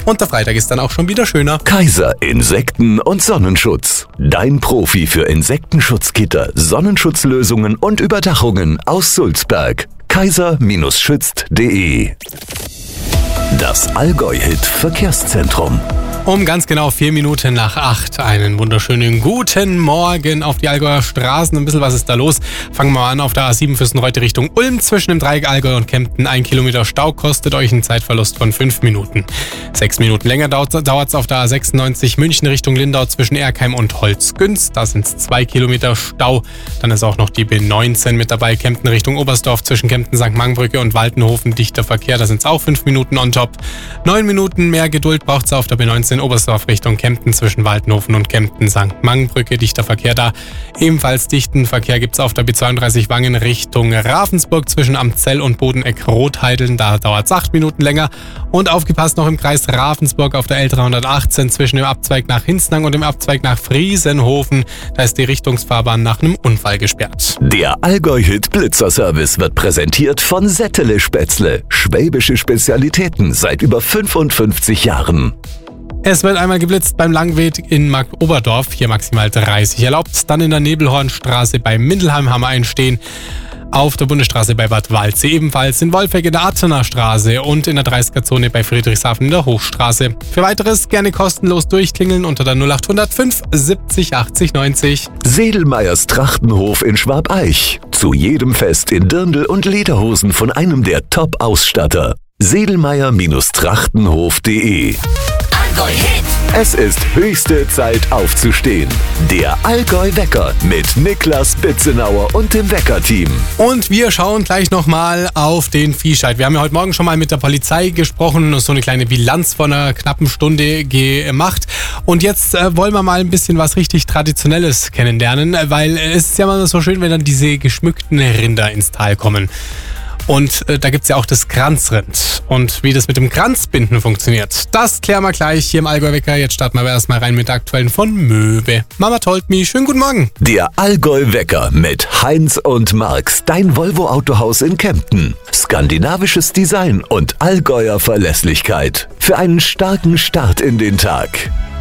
und der Freitag ist dann auch schon wieder schöner. Kaiser Insekten- und Sonnenschutz. Dein Profi für Insektenschutzgitter, Sonnenschutzlösungen und Überdachungen aus Sulzberg. kaiser-schützt.de. Das Allgäu-Hit-Verkehrszentrum. Um ganz genau 4 Minuten nach 8. Einen wunderschönen guten Morgen auf die Allgäuer Straßen. Ein bisschen was ist da los? Fangen wir mal an auf der A7 Fürstenreute Richtung Ulm. Zwischen dem Dreieck Allgäu und Kempten 1 Kilometer Stau kostet euch einen Zeitverlust von 5 Minuten. 6 Minuten länger dauert es auf der A96 München Richtung Lindau zwischen Erkheim und Holzgünz. Da sind es 2 Kilometer Stau. Dann ist auch noch die B19 mit dabei. Kempten Richtung Oberstdorf zwischen Kempten, St. Mangbrücke und Waltenhofen. Dichter Verkehr, da sind es auch 5 Minuten on top. 9 Minuten mehr Geduld braucht es auf der B19 Oberstdorf Richtung Kempten zwischen Waltenhofen und Kempten, St. Mangbrücke, dichter Verkehr da. Ebenfalls dichten Verkehr gibt es auf der B32 Wangen Richtung Ravensburg zwischen Amzell und Bodeneck-Rotheideln. Da dauert es 8 Minuten länger. Und aufgepasst noch im Kreis Ravensburg auf der L318 zwischen dem Abzweig nach Hinznang und dem Abzweig nach Friesenhofen. Da ist die Richtungsfahrbahn nach einem Unfall gesperrt. Der Allgäu-Hit Blitzerservice wird präsentiert von Settele Spätzle. Schwäbische Spezialitäten seit über 55 Jahren. Es wird einmal geblitzt beim Langweg in Marktoberdorf, hier maximal 30 erlaubt. Dann in der Nebelhornstraße bei Mindelheim haben wir einen stehen. Auf der Bundesstraße bei Bad Waldsee ebenfalls, in Wolfegg in der Attener Straße und in der 30er-Zone bei Friedrichshafen in der Hochstraße. Für weiteres gerne kostenlos durchklingeln unter der 0800 570 80 90. Sedelmeyers Trachtenhof in Schwabeich. Zu jedem Fest in Dirndl und Lederhosen von einem der Top-Ausstatter. Sedelmeyer-Trachtenhof.de. Es ist höchste Zeit aufzustehen. Der Allgäu-Wecker mit Niklas Bitzenauer und dem Wecker-Team. Und wir schauen gleich nochmal auf den Viehscheid. Wir haben ja heute Morgen schon mal mit der Polizei gesprochen und so eine kleine Bilanz von einer knappen Stunde gemacht. Und jetzt wollen wir mal ein bisschen was richtig Traditionelles kennenlernen, weil es ist ja immer so schön, wenn dann diese geschmückten Rinder ins Tal kommen. Und da gibt's ja auch das Kranzrind. Und wie das mit dem Kranzbinden funktioniert, das klären wir gleich hier im Allgäu-Wecker. Jetzt starten wir aber erstmal rein mit der aktuellen von Möwe. Mama told me, schönen guten Morgen. Der Allgäu-Wecker mit Heinz und Marx, dein Volvo-Autohaus in Kempten. Skandinavisches Design und Allgäuer Verlässlichkeit. Für einen starken Start in den Tag.